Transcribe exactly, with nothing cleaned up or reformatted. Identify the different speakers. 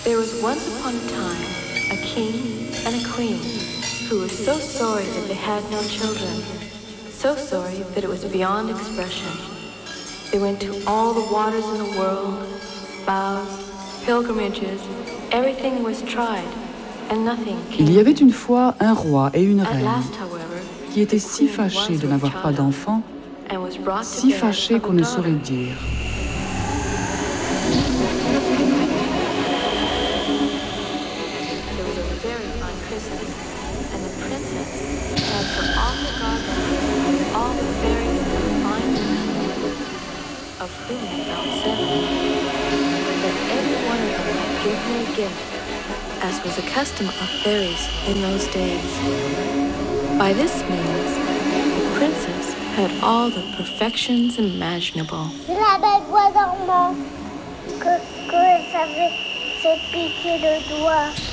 Speaker 1: There was once upon a time a king and a queen who were so sorry that they had no children, so sorry that it was beyond expression. They went to all the waters in the world, vows, pilgrimages, everything was tried, and nothing came.
Speaker 2: Il y avait une fois un roi et une
Speaker 1: At
Speaker 2: reine
Speaker 1: last, however,
Speaker 2: qui étaient
Speaker 1: the
Speaker 2: si
Speaker 1: queen
Speaker 2: fâchés
Speaker 1: was
Speaker 2: de
Speaker 1: with
Speaker 2: n'avoir pas
Speaker 1: child
Speaker 2: d'enfants,
Speaker 1: and was brought to
Speaker 2: si
Speaker 1: bed
Speaker 2: fâchés
Speaker 1: of a
Speaker 2: qu'on ne
Speaker 1: daughter.
Speaker 2: saurait dire.
Speaker 1: There was a very fine Christmas, and the princess had for all the godmothers, all the fairies and the fine women, of whom they found seven, that every one of them might give her a gift, as was the custom of fairies in those days. By this means, the princess had all the perfections imaginable.
Speaker 3: La belle voix dormant que, que ça fait se piquer le doigt.